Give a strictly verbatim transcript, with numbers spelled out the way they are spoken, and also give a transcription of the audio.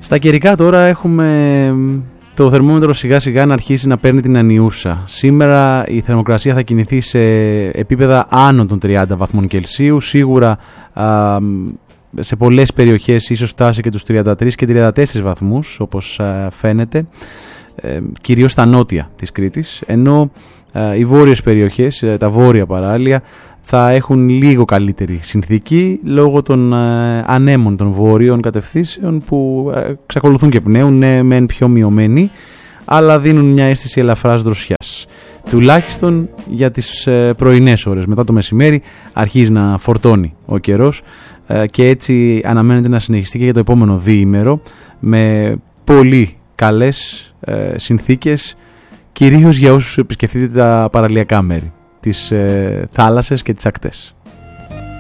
Στα καιρικά τώρα έχουμε το θερμόμετρο σιγά σιγά να αρχίσει να παίρνει την ανιούσα. Σήμερα η θερμοκρασία θα κινηθεί σε επίπεδα άνω των τριάντα βαθμών Κελσίου. Σίγουρα α, σε πολλές περιοχές ίσως φτάσει και τους τριάντα τρεις και τριάντα τέσσερις βαθμούς, όπως α, φαίνεται, ε, κυρίως στα νότια της Κρήτης, ενώ α, οι βόρειες περιοχές, τα βόρεια παράλια, θα έχουν λίγο καλύτερη συνθήκη λόγω των ε, ανέμων των βόρειων κατευθύνσεων που ε, εξακολουθούν και πνέουν, ναι, μεν πιο μειωμένοι, αλλά δίνουν μια αίσθηση ελαφράς δροσιάς. Τουλάχιστον για τις ε, πρωινές ώρες. Μετά το μεσημέρι αρχίζει να φορτώνει ο καιρός ε, και έτσι αναμένεται να συνεχιστεί και για το επόμενο διήμερο με πολύ καλές ε, συνθήκες, κυρίως για όσους επισκεφτείτε τα παραλιακά μέρη, τις ε, θάλασσες και τις ακτές.